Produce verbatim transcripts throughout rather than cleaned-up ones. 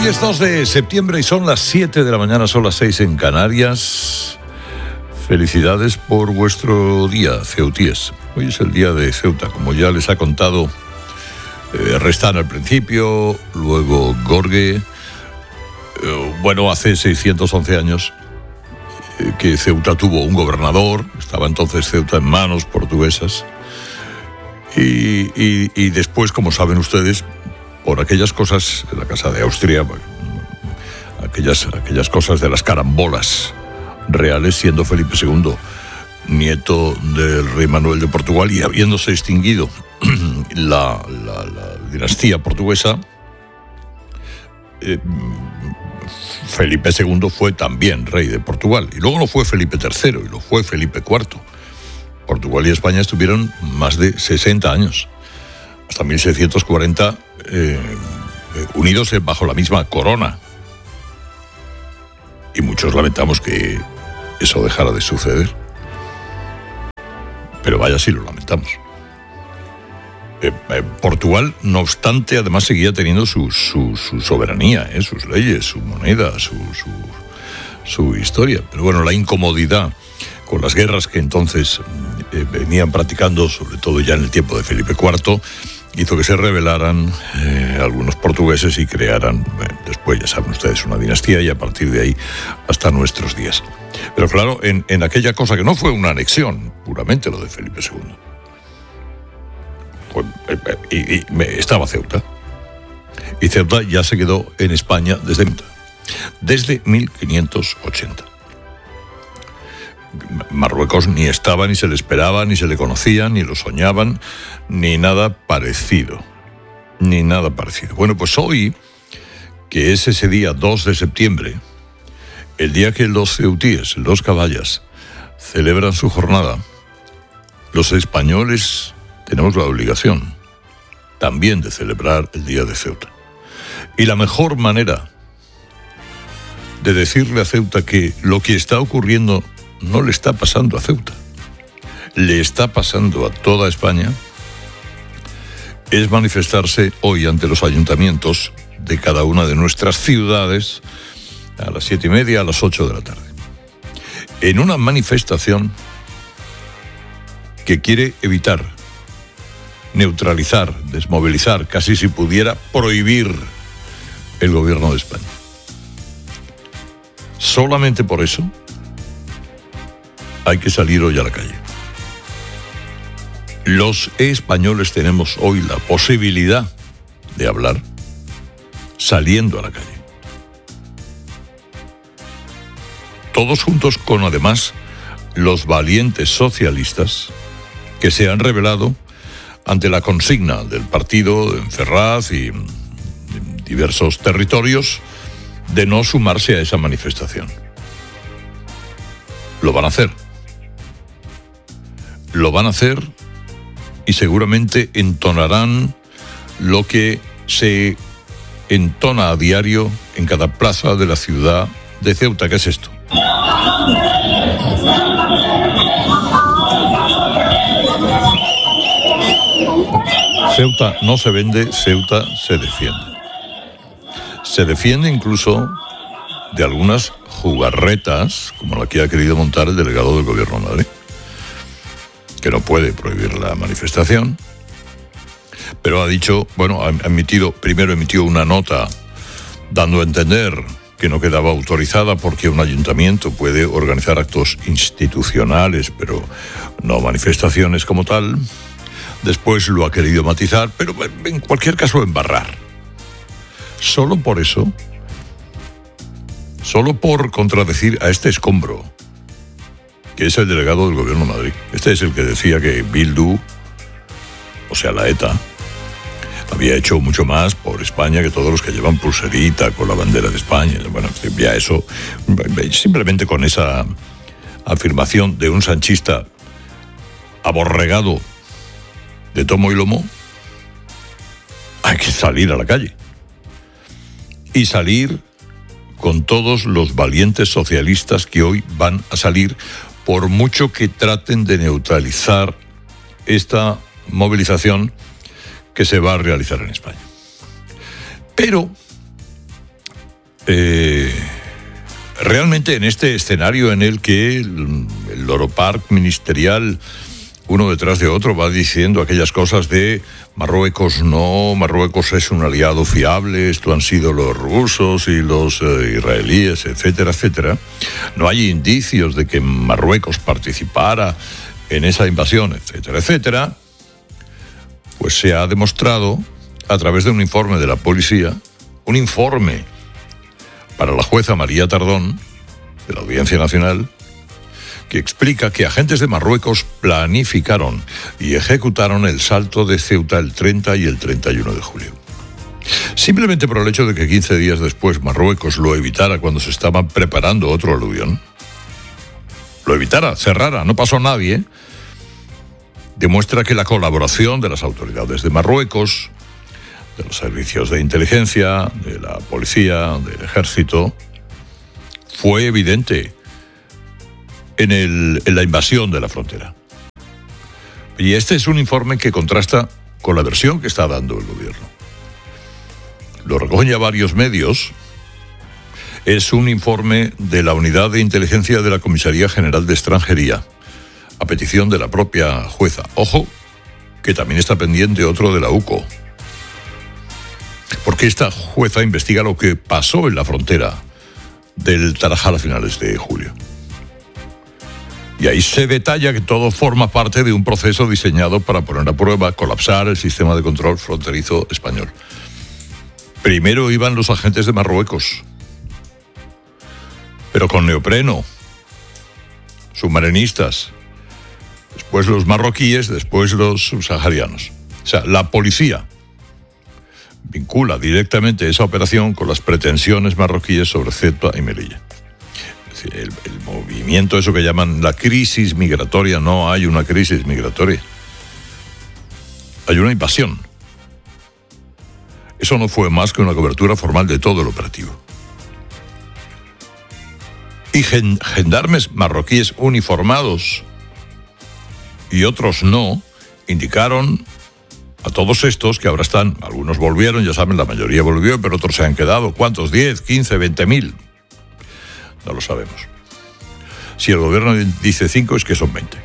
Hoy es dos de septiembre y son las siete de la mañana, son las seis en Canarias. Felicidades por vuestro día, ceutíes. Hoy es el día de Ceuta, como ya les ha contado eh, Restán al principio, luego Gorge. Eh, bueno, hace seiscientos once años eh, que Ceuta tuvo un gobernador, estaba entonces Ceuta en manos portuguesas. Y, y, y después, como saben ustedes, por aquellas cosas de la Casa de Austria, aquellas, aquellas cosas de las carambolas reales, siendo Felipe segundo nieto del rey Manuel de Portugal y habiéndose extinguido la, la, la dinastía portuguesa, eh, Felipe segundo fue también rey de Portugal. Y luego no fue Felipe tercero, y lo fue Felipe cuarto. Portugal y España estuvieron más de sesenta años, hasta mil seiscientos cuarenta, eh, unidos bajo la misma corona. Y muchos lamentamos que eso dejara de suceder. Pero vaya si lo lamentamos. Eh, eh, Portugal, no obstante, además seguía teniendo su, su, su soberanía, eh, sus leyes, su moneda, su, su, su historia. Pero bueno, la incomodidad con las guerras que entonces eh, venían practicando, sobre todo ya en el tiempo de Felipe cuarto, hizo que se rebelaran eh, algunos portugueses y crearan, bueno, después ya saben ustedes, una dinastía, y a partir de ahí hasta nuestros días. Pero claro, en, en aquella cosa que no fue una anexión, puramente lo de Felipe segundo, pues, eh, y, y me, estaba Ceuta. Y Ceuta ya se quedó en España desde, desde mil quinientos ochenta. Marruecos ni estaba, ni se le esperaba, ni se le conocía, ni lo soñaban, ni nada parecido. Ni nada parecido. Bueno, pues hoy, que es ese día dos de septiembre, el día que los ceutíes, los caballas, celebran su jornada, los españoles tenemos la obligación también de celebrar el día de Ceuta. Y la mejor manera de decirle a Ceuta que lo que está ocurriendo no le está pasando a Ceuta, le está pasando a toda España, es manifestarse hoy ante los ayuntamientos de cada una de nuestras ciudades a las siete y media, a las ocho de la tarde, en una manifestación que quiere evitar, neutralizar, desmovilizar, casi si pudiera prohibir el gobierno de España. Solamente por eso hay que salir hoy a la calle. Los españoles tenemos hoy la posibilidad de hablar saliendo a la calle. Todos juntos con, además, los valientes socialistas que se han rebelado ante la consigna del partido en Ferraz y en diversos territorios de no sumarse a esa manifestación. Lo van a hacer. Lo van a hacer y seguramente entonarán lo que se entona a diario en cada plaza de la ciudad de Ceuta. ¿Qué es esto? Ceuta no se vende, Ceuta se defiende. Se defiende incluso de algunas jugarretas, como la que ha querido montar el delegado del Gobierno de Madrid, que no puede prohibir la manifestación, pero ha dicho, bueno, ha emitido, primero emitió una nota dando a entender que no quedaba autorizada porque un ayuntamiento puede organizar actos institucionales, pero no manifestaciones como tal. Después lo ha querido matizar, pero en cualquier caso embarrar. Solo por eso, solo por contradecir a este escombro, que es el delegado del Gobierno de Madrid. Este es el que decía que Bildu, o sea, la ETA, había hecho mucho más por España que todos los que llevan pulserita con la bandera de España. Bueno, ya eso, simplemente con esa afirmación de un sanchista aborregado de tomo y lomo, hay que salir a la calle. Y salir con todos los valientes socialistas que hoy van a salir, por mucho que traten de neutralizar esta movilización que se va a realizar en España. Pero Eh, realmente en este escenario en el que el, el Loro Park ministerial, uno detrás de otro, va diciendo aquellas cosas de Marruecos no, Marruecos es un aliado fiable, esto han sido los rusos y los eh, israelíes, etcétera, etcétera. No hay indicios de que Marruecos participara en esa invasión, etcétera, etcétera. Pues se ha demostrado a través de un informe de la policía, un informe para la jueza María Tardón, de la Audiencia Nacional, que explica que agentes de Marruecos planificaron y ejecutaron el salto de Ceuta el treinta y el treinta y uno de julio. Simplemente por el hecho de que quince días después Marruecos lo evitara cuando se estaba preparando otro aluvión, lo evitara, cerrara, no pasó nadie, demuestra que la colaboración de las autoridades de Marruecos, de los servicios de inteligencia, de la policía, del ejército, fue evidente en, el, en la invasión de la frontera. Y este es un informe que contrasta con la versión que está dando el gobierno. Lo recogen ya varios medios. Es un informe de la Unidad de Inteligencia de la Comisaría General de Extranjería, a petición de la propia jueza. Ojo, que también está pendiente otro de la U C O, porque esta jueza investiga lo que pasó en la frontera del Tarajal a finales de julio. Y ahí se detalla que todo forma parte de un proceso diseñado para poner a prueba, colapsar el sistema de control fronterizo español. Primero iban los agentes de Marruecos, pero con neopreno, submarinistas, después los marroquíes, después los subsaharianos. O sea, la policía vincula directamente esa operación con las pretensiones marroquíes sobre Ceuta y Melilla. Es decir, el, el movimiento, eso que llaman la crisis migratoria, no hay una crisis migratoria. Hay una invasión. Eso no fue más que una cobertura formal de todo el operativo. Y gen- gendarmes marroquíes uniformados y otros no, indicaron a todos estos que ahora están, algunos volvieron, ya saben, la mayoría volvió, pero otros se han quedado. ¿Cuántos? ¿diez, quince, veinte mil? No lo sabemos. Si el gobierno dice cinco, es que son veinte.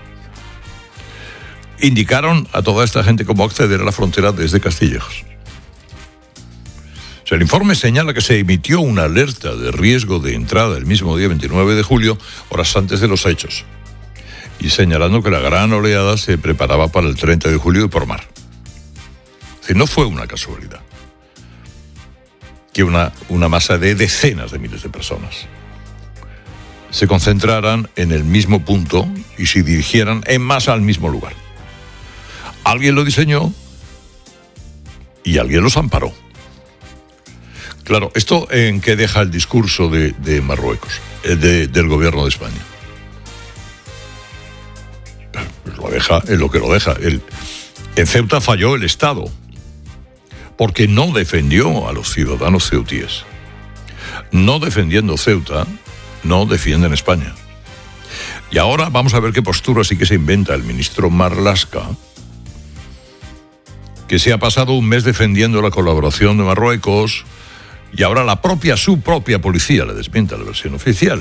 Indicaron a toda esta gente cómo acceder a la frontera desde Castillejos. O sea, el informe señala que se emitió una alerta de riesgo de entrada el mismo día veintinueve de julio, horas antes de los hechos, y señalando que la gran oleada se preparaba para el treinta de julio y por mar. Es decir, no fue una casualidad que una, una masa de decenas de miles de personas se concentraran en el mismo punto y se dirigieran en masa al mismo lugar. Alguien lo diseñó y alguien los amparó. Claro, ¿esto en qué deja el discurso de, de Marruecos, de, del gobierno de España? Pues lo deja en lo que lo deja. El, en Ceuta falló el Estado, porque no defendió a los ciudadanos ceutíes. No defendiendo Ceuta, no defienden España. Y ahora vamos a ver qué postura sí que se inventa el ministro Marlaska, que se ha pasado un mes defendiendo la colaboración de Marruecos, y ahora la propia, su propia policía le desmienta la versión oficial.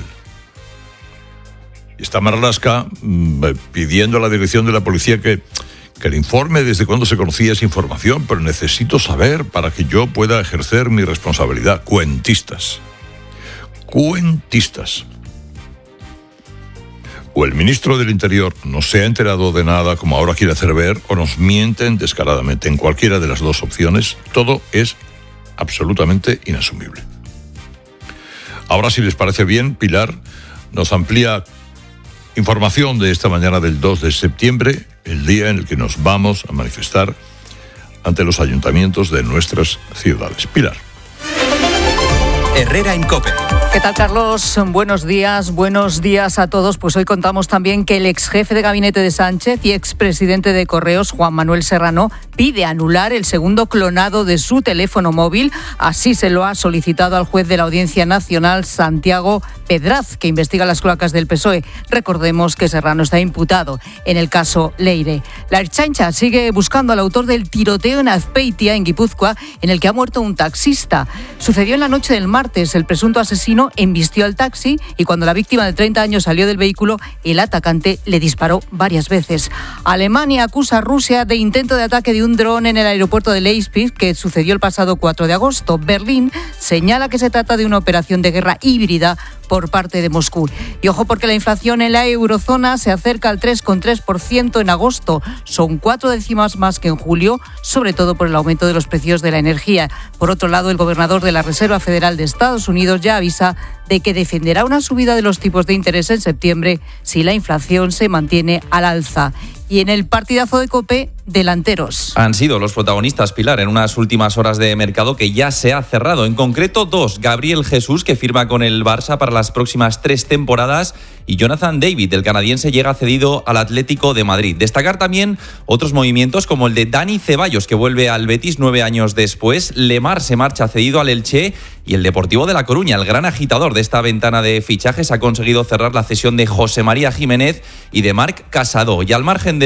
Y está Marlaska mmm, pidiendo a la dirección de la policía que, que le informe desde cuándo se conocía esa información, pero necesito saber para que yo pueda ejercer mi responsabilidad. Cuentistas. Cuentistas. O el ministro del Interior no se ha enterado de nada, como ahora quiere hacer ver, o nos mienten descaradamente. En cualquiera de las dos opciones, todo es absolutamente inasumible. Ahora, si les parece bien, Pilar nos amplía información de esta mañana del dos de septiembre, el día en el que nos vamos a manifestar ante los ayuntamientos de nuestras ciudades. Pilar. Herrera en COPE. ¿Qué tal, Carlos? Buenos días, buenos días a todos. Pues hoy contamos también que el ex jefe de gabinete de Sánchez y expresidente de Correos, Juan Manuel Serrano, pide anular el segundo clonado de su teléfono móvil. Así se lo ha solicitado al juez de la Audiencia Nacional, Santiago Pedraz, que investiga las cloacas del P S O E. Recordemos que Serrano está imputado en el caso Leire. La Ertzaintza sigue buscando al autor del tiroteo en Azpeitia, en Guipúzcoa, en el que ha muerto un taxista. Sucedió en la noche del martes martes, el presunto asesino embistió al taxi y cuando la víctima de treinta años salió del vehículo, el atacante le disparó varias veces. Alemania acusa a Rusia de intento de ataque de un dron en el aeropuerto de Leipzig, que sucedió el pasado cuatro de agosto. Berlín señala que se trata de una operación de guerra híbrida por parte de Moscú. Y ojo, porque la inflación en la eurozona se acerca al tres coma tres por ciento en agosto. Son cuatro décimas más que en julio, sobre todo por el aumento de los precios de la energía. Por otro lado, el gobernador de la Reserva Federal de Estados Unidos ya avisa de que defenderá una subida de los tipos de interés en septiembre si la inflación se mantiene al alza. Y en el partidazo de COPE, delanteros. Han sido los protagonistas, Pilar, en unas últimas horas de mercado que ya se ha cerrado. En concreto, dos. Gabriel Jesús, que firma con el Barça para las próximas tres temporadas, y Jonathan David, el canadiense, llega cedido al Atlético de Madrid. Destacar también otros movimientos como el de Dani Ceballos, que vuelve al Betis nueve años después. Lemar se marcha cedido al Elche y el Deportivo de La Coruña, el gran agitador de esta ventana de fichajes, ha conseguido cerrar la cesión de José María Jiménez y de Marc Casado. Y al margen de